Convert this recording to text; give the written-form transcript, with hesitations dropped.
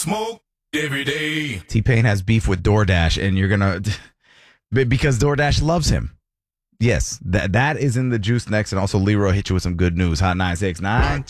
smoke every day. T-Pain has beef with DoorDash, and you're going to... Because DoorDash loves him. Yes, that is in the juice next. And also, Leroy hit you with some good news. Hot 969.